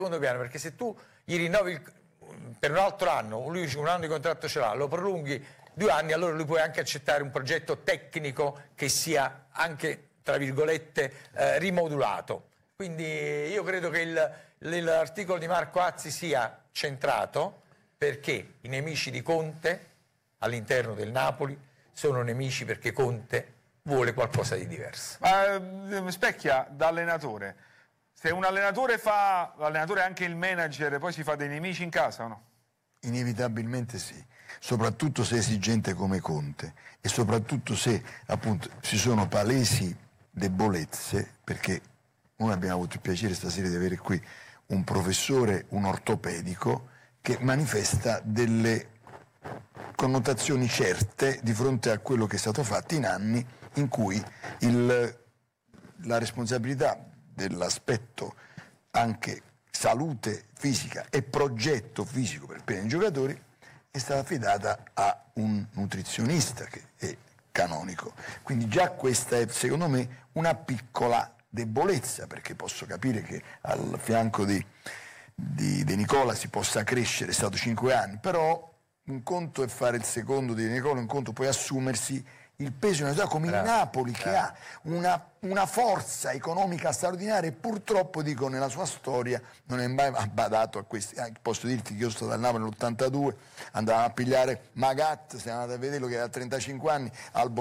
secondo piano, perché se tu gli rinnovi per un altro anno, lui un anno di contratto ce l'ha, lo prolunghi 2 anni, allora lui può anche accettare un progetto tecnico che sia anche, tra virgolette, rimodulato. Quindi io credo che l'articolo di Marco Azzi sia centrato, perché i nemici di Conte all'interno del Napoli sono nemici perché Conte vuole qualcosa di diverso. Ma Specchia, da allenatore, se un allenatore fa, l'allenatore è anche il manager, poi si fa dei nemici in casa o no? Inevitabilmente sì, soprattutto se è esigente come Conte e soprattutto se appunto ci sono palesi debolezze, perché noi abbiamo avuto il piacere stasera di avere qui un professore, un ortopedico, che manifesta delle connotazioni certe di fronte a quello che è stato fatto in anni in cui la responsabilità dell'aspetto anche salute fisica e progetto fisico per i giocatori è stata affidata a un nutrizionista che è canonico. Quindi già questa è, secondo me, una piccola debolezza, perché posso capire che al fianco di Nicola si possa crescere, è stato 5 anni, però un conto è fare il secondo di Nicola, un conto poi assumersi il peso di una città come il Napoli, che ha una forza economica straordinaria e purtroppo, dico, nella sua storia non è mai badato a questi. Posso dirti che io sto dal Napoli nell'82, andavamo a pigliare Magat, siamo andati a vederlo che aveva 35 anni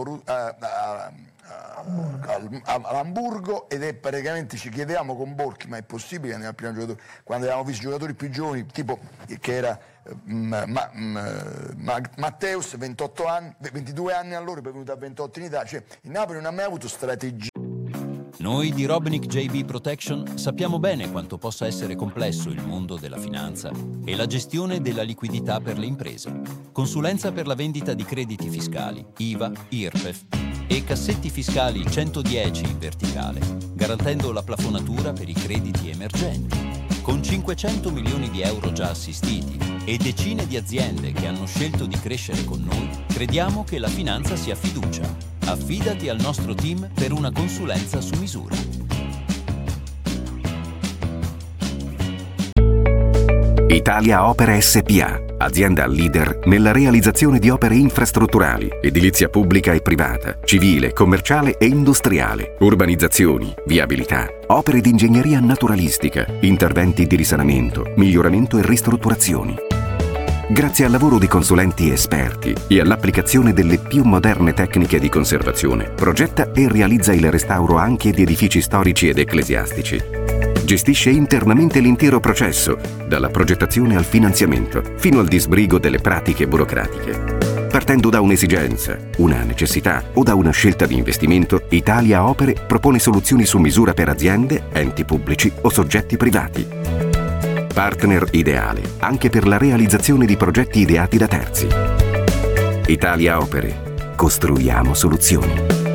all'Hamburgo, ed è praticamente, ci chiedevamo con Borchi, ma è possibile che andiamo a pigliare un giocatore, quando avevamo visto giocatori più giovani, tipo che era Matteus, 28 anni, 22 anni allora, poi è venuto a 28 in Italia, cioè il Napoli non ha mai avuto strategia. Noi di Robnik JB Protection sappiamo bene quanto possa essere complesso il mondo della finanza e la gestione della liquidità per le imprese. Consulenza per la vendita di crediti fiscali, IVA, IRPEF e cassetti fiscali 110 in verticale, garantendo la plafonatura per i crediti emergenti. Con 500 milioni di euro già assistiti e decine di aziende che hanno scelto di crescere con noi, crediamo che la finanza sia fiducia. Affidati al nostro team per una consulenza su misura. Italia Opere SpA, azienda leader nella realizzazione di opere infrastrutturali, edilizia pubblica e privata, civile, commerciale e industriale, urbanizzazioni, viabilità, opere di ingegneria naturalistica, interventi di risanamento, miglioramento e ristrutturazioni. Grazie al lavoro di consulenti esperti e all'applicazione delle più moderne tecniche di conservazione, progetta e realizza il restauro anche di edifici storici ed ecclesiastici. Gestisce internamente l'intero processo, dalla progettazione al finanziamento, fino al disbrigo delle pratiche burocratiche. Partendo da un'esigenza, una necessità o da una scelta di investimento, Italia Opere propone soluzioni su misura per aziende, enti pubblici o soggetti privati. Partner ideale anche per la realizzazione di progetti ideati da terzi. Italia Opere. Costruiamo soluzioni.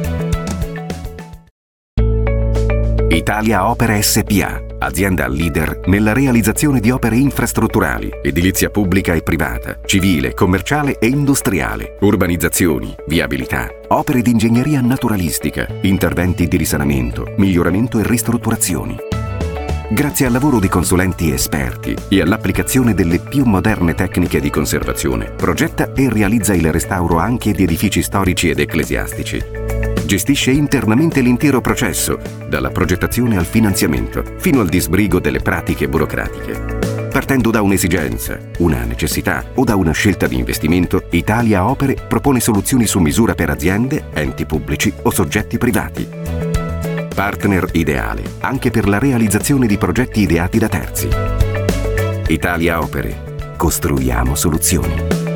Italia Opere SpA, azienda leader nella realizzazione di opere infrastrutturali, edilizia pubblica e privata, civile, commerciale e industriale, urbanizzazioni, viabilità, opere di ingegneria naturalistica, interventi di risanamento, miglioramento e ristrutturazioni. Grazie al lavoro di consulenti esperti e all'applicazione delle più moderne tecniche di conservazione, progetta e realizza il restauro anche di edifici storici ed ecclesiastici. Gestisce internamente l'intero processo, dalla progettazione al finanziamento, fino al disbrigo delle pratiche burocratiche. Partendo da un'esigenza, una necessità o da una scelta di investimento, Italia Opere propone soluzioni su misura per aziende, enti pubblici o soggetti privati. Partner ideale anche per la realizzazione di progetti ideati da terzi. Italia Opere. Costruiamo soluzioni.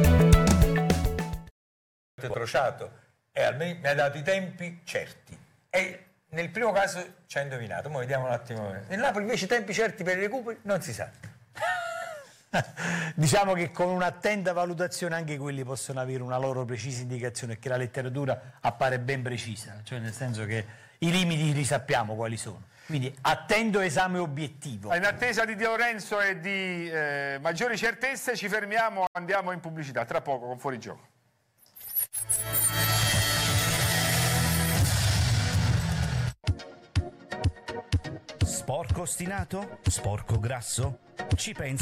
Crociato e almeno mi ha dato i tempi certi. E nel primo caso ci ha indovinato. Ora vediamo un attimo. Nel Napoli invece i tempi certi per i recuperi non si sa. Diciamo che con un'attenta valutazione anche quelli possono avere una loro precisa indicazione, che la letteratura appare ben precisa, cioè nel senso che i limiti li sappiamo quali sono. Quindi attento esame obiettivo. In attesa di Lorenzo e di maggiori certezze ci fermiamo, andiamo in pubblicità. Tra poco con Fuorigioco. Sporco ostinato? Sporco grasso? Ci penso.